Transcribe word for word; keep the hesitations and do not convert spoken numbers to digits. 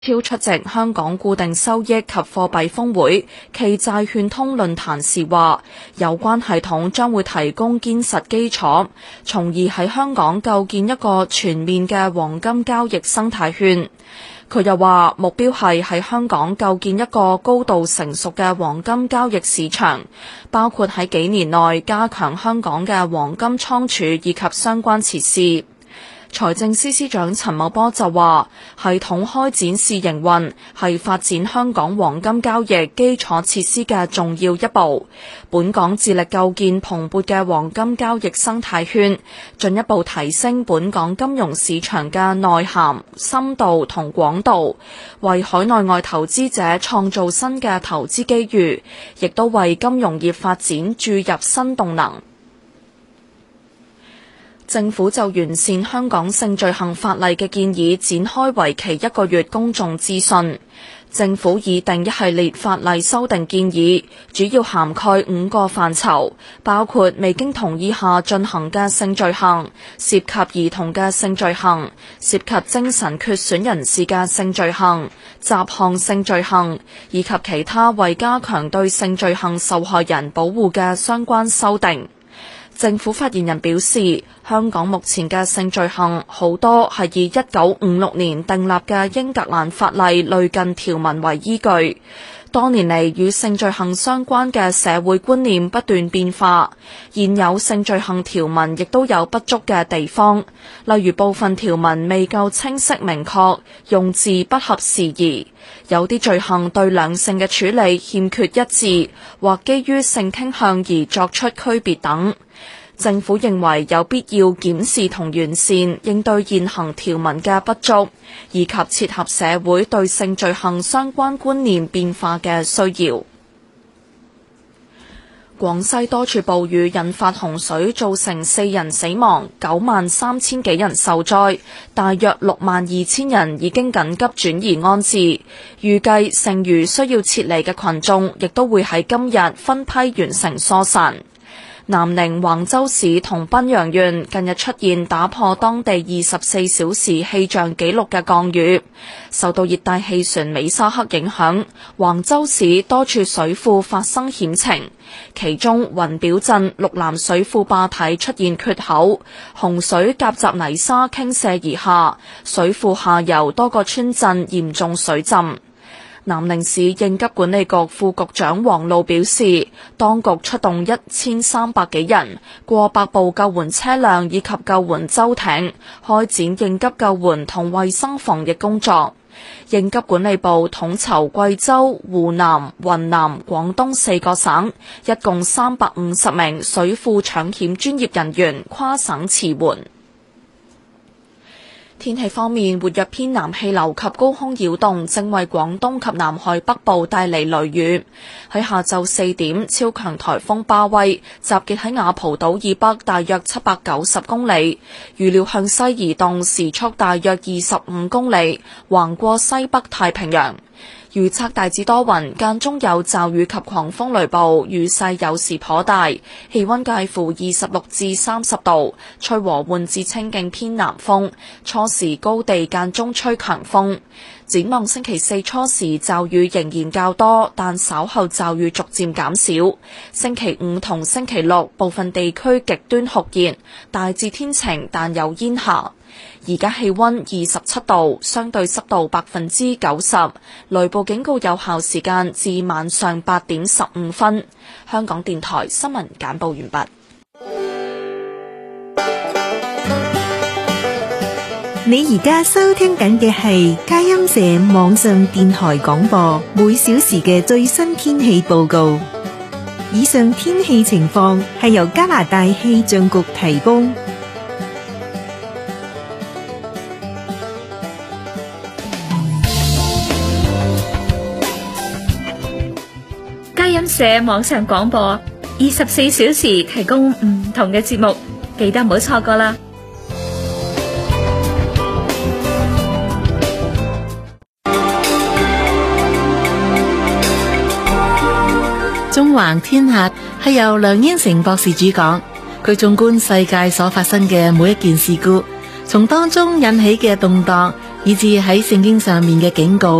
超出席香港固定收益及貨幣峰會暨債券通論壇時話，有關系統將會提供堅實基礎，從而喺香港構建一個全面嘅黃金交易生態圈。佢又話，目標係喺香港構建一個高度成熟嘅黃金交易市場，包括喺幾年內加強香港嘅黃金倉儲以及相關設施。財政司司長陳茂波就話，系統開展試營運係發展香港黃金交易基礎設施嘅重要一步。本港致力構建蓬勃嘅黃金交易生態圈，進一步提升本港金融市場嘅內涵、深度同廣度，為海內外投資者創造新嘅投資機遇，亦都為金融業發展注入新動能。政府就完善香港性罪行法例嘅建議展開為期一個月公眾諮詢。政府擬定一系列法例修訂建議，主要涵蓋五個範疇，包括未經同意下進行嘅性罪行、涉及兒童嘅性罪行、涉及精神缺損人士嘅性罪行、雜項性罪行，以及其他為加強對性罪行受害人保護嘅相關修訂。政府發言人表示，香港目前嘅性罪行好多係以一九五六年訂立嘅英格蘭法例類近條文為依據。多年嚟，與性罪行相關嘅社會觀念不斷變化，現有性罪行條文亦都有不足嘅地方，例如部分條文未夠清晰明確，用字不合時宜，有啲罪行對兩性嘅處理欠缺一致，或基於性傾向而作出區別等。政府認為有必要檢視同完善應對現行條文嘅不足，以及切合社會對性罪行相關觀念變化嘅需要。廣西多處暴雨引發洪水，造成四人死亡，九萬三千幾人受災，大約六萬二千人已經緊急轉移安置。預計剩餘需要撤離嘅群眾，亦都會喺今日分批完成疏散。南寧、橫州市同賓陽縣近日出現打破當地二十四小時氣象紀錄嘅降雨，受到熱帶氣旋美沙克影響，橫州市多處水庫發生險情，其中雲表鎮綠南水庫壩體出現缺口，洪水夾雜泥沙傾瀉而下，水庫下游多個村鎮嚴重水浸。南寧市應急管理局副局長黃路表示，當局出動一千三百幾人、過百部救援車輛以及救援舟艇，開展應急救援同衛生防疫工作。應急管理部統籌貴州、湖南、雲南、廣東四個省，一共三百五十名水庫搶險專業人員跨省馳援。天氣方面，活躍偏南氣流及高空擾動正為廣東及南海北部帶嚟雷雨。喺下晝四點，超強颱風巴威集結喺雅蒲島以北大約七百九十公里，預料向西移動，時速大約二十五公里，橫過西北太平洋。預測大致多雲，間中有驟雨及狂風雷暴，雨勢有時頗大，氣溫介乎二十六至三十度，吹和緩至清勁偏南風，初時高地間中吹強風。展望星期四初時驟雨仍然較多，但稍後驟雨逐漸減少。星期五同星期六部分地區極端酷熱，大致天晴但有煙霞。而家氣溫二十七度，相對濕度百分之九十，雷暴警告有效時間至晚上八點十五分。香港電台新聞簡報完畢。 你而家收聽緊嘅係佳音社網上電台廣播，每小時嘅最新天氣報告。以上天氣情況係由加拿大氣象局提供。 佳音社網上廣播二十四小時提供唔同嘅節目，記得唔好錯過啦！ 縱橫天下係由梁英成博士主講，佢縱觀世界所發生嘅每一件事故，從當中引起嘅動盪， 以至喺聖經上面嘅警告